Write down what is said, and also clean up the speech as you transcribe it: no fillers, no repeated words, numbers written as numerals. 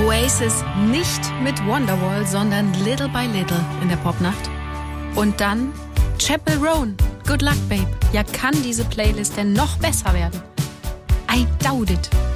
Oasis nicht mit Wonderwall, sondern Little by Little in der Popnacht. Und dann Chappell Roan, Good Luck Babe. Ja, kann diese Playlist denn noch besser werden? I doubt it.